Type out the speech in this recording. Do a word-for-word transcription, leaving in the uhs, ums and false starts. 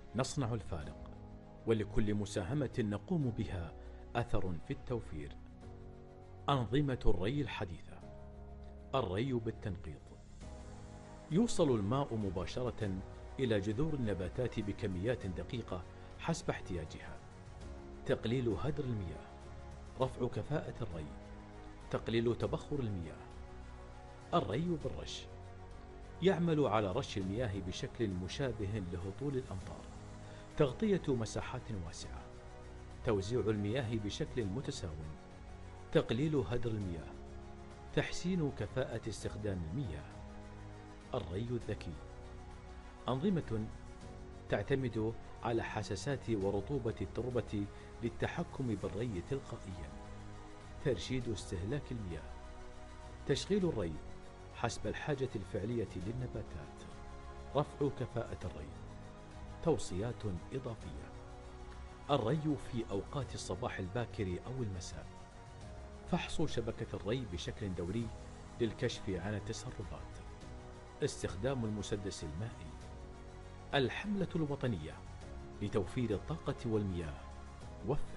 نصنع الفارق، ولكل مساهمة نقوم بها أثر في التوفير. أنظمة الري الحديثة. الري بالتنقيط. يوصل الماء مباشرة إلى جذور النباتات بكميات دقيقة حسب احتياجها. تقليل هدر المياه. رفع كفاءة الري. تقليل تبخر المياه. الري بالرش. يعمل على رش المياه بشكل مشابه لهطول الأمطار، تغطية مساحات واسعة، توزيع المياه بشكل متساو، تقليل هدر المياه، تحسين كفاءة استخدام المياه. الري الذكي. أنظمة تعتمد على حساسات ورطوبة التربة للتحكم بالري تلقائيا. ترشيد استهلاك المياه. تشغيل الري حسب الحاجة الفعلية للنباتات. رفع كفاءة الري. توصيات إضافية. الري في أوقات الصباح الباكر أو المساء. فحص شبكة الري بشكل دوري للكشف عن التسربات. استخدام المسدس المائي. الحملة الوطنية لتوفير الطاقة والمياه. وفر